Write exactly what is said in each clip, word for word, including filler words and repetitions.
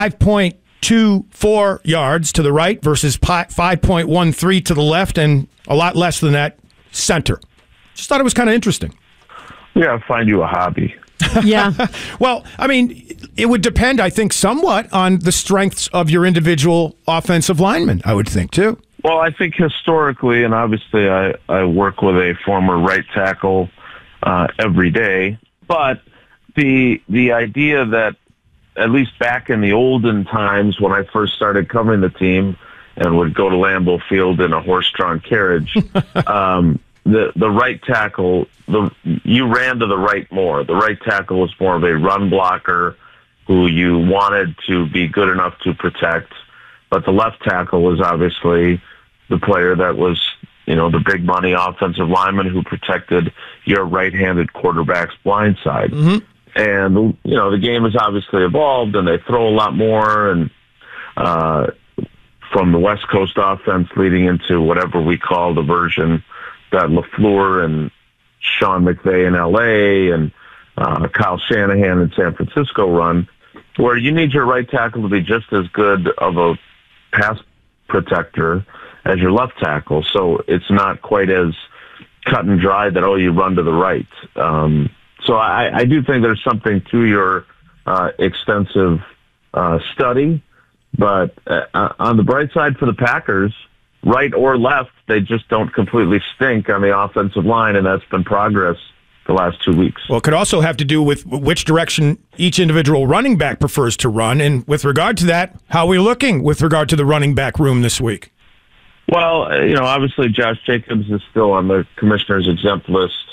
five point two four yards to the right versus five point one three to the left, and a lot less than that center. Just thought it was kind of interesting. Yeah, find you a hobby. Yeah. Well, I mean, it would depend, I think, somewhat on the strengths of your individual offensive linemen, I would think, too. Well, I think historically, and obviously I, I work with a former right tackle uh, every day, but the the idea that, at least back in the olden times when I first started covering the team and would go to Lambeau Field in a horse-drawn carriage, um, the the right tackle, the you ran to the right more. The right tackle was more of a run blocker who you wanted to be good enough to protect, but the left tackle was obviously the player that was, you know, the big money offensive lineman who protected your right-handed quarterback's blind side. Mm-hmm. And, you know, the game has obviously evolved, and they throw a lot more, and uh, from the West Coast offense leading into whatever we call the version that LaFleur and Sean McVay in L A and uh, Kyle Shanahan in San Francisco run, where you need your right tackle to be just as good of a pass protector as your left tackle. So it's not quite as cut and dry that, oh, you run to the right. Um So I, I do think there's something to your uh, extensive uh, study, but uh, on the bright side for the Packers, right or left, they just don't completely stink on the offensive line, and that's been progress the last two weeks. Well, it could also have to do with which direction each individual running back prefers to run, and with regard to that, how are we looking with regard to the running back room this week? Well, you know, obviously Josh Jacobs is still on the commissioner's exempt list.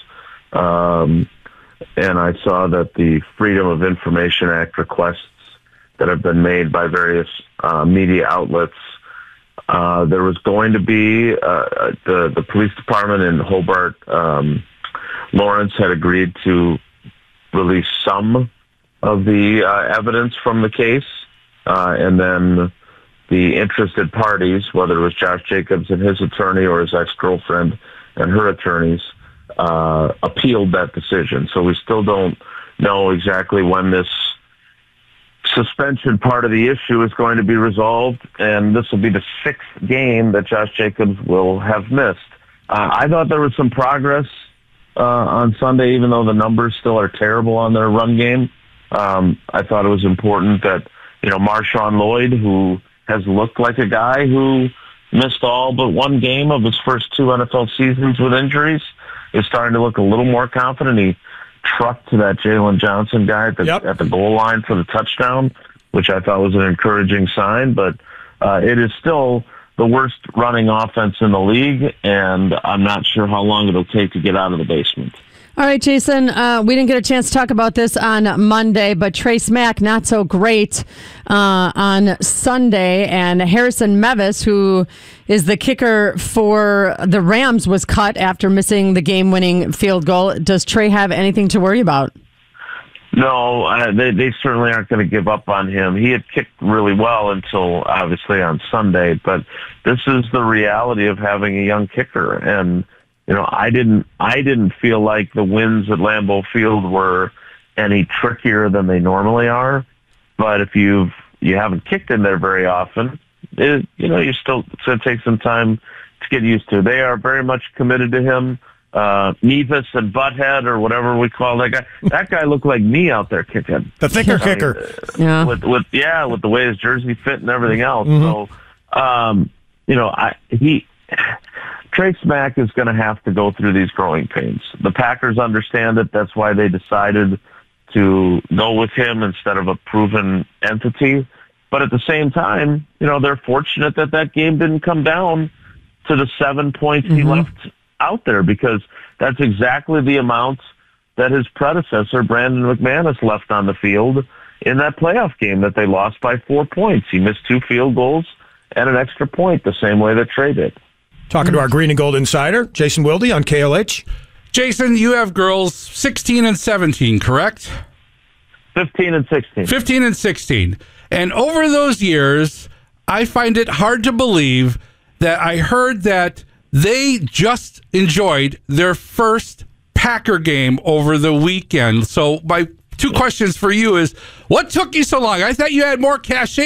Um And I saw that the Freedom of Information Act requests that have been made by various uh, media outlets, uh, there was going to be uh, the, the police department in Hobart, um, Lawrence had agreed to release some of the uh, evidence from the case. Uh, and then the interested parties, whether it was Josh Jacobs and his attorney or his ex-girlfriend and her attorneys, Uh, appealed that decision. So we still don't know exactly when this suspension part of the issue is going to be resolved, and this will be the sixth game that Josh Jacobs will have missed. Uh, I thought there was some progress uh, on Sunday, even though the numbers still are terrible on their run game. Um, I thought it was important that, you know, Marshawn Lloyd, who has looked like a guy who missed all but one game of his first two N F L seasons with injuries, is starting to look a little more confident. He trucked to that Jalen Johnson guy at the, yep. at the goal line for the touchdown, which I thought was an encouraging sign. But uh, it is still the worst running offense in the league, and I'm not sure how long it'll take to get out of the basement. All right, Jason, uh, we didn't get a chance to talk about this on Monday, but Trace Mack, not so great uh, on Sunday. And Harrison Mevis, who is the kicker for the Rams, was cut after missing the game-winning field goal. Does Trey have anything to worry about? No, uh, they, they certainly aren't going to give up on him. He had kicked really well until, obviously, on Sunday. But this is the reality of having a young kicker. And You know, I didn't. I didn't feel like the wins at Lambeau Field were any trickier than they normally are. But if you've you haven't kicked in there very often, it, you know, you still it's going to take some time to get used to. They are very much committed to him. Uh, Mevis and Butthead, or whatever we call that guy. That guy looked like me out there kicking. The thicker I kicker. mean, yeah. With, with yeah, with the way his jersey fit and everything else. Mm-hmm. So, um, you know, I he. Trace Mack is going to have to go through these growing pains. The Packers understand it. That's why they decided to go with him instead of a proven entity. But at the same time, you know, they're fortunate that that game didn't come down to the seven points mm-hmm. he left out there, because that's exactly the amount that his predecessor, Brandon McManus, left on the field in that playoff game that they lost by four points. He missed two field goals and an extra point, the same way that Trey did. Talking to our Green and Gold insider, Jason Wilde on K L H. Jason, you have girls sixteen and seventeen, correct? fifteen and sixteen. fifteen and sixteen. And over those years, I find it hard to believe that I heard that they just enjoyed their first Packer game over the weekend. So my two questions for you is, what took you so long? I thought you had more cachet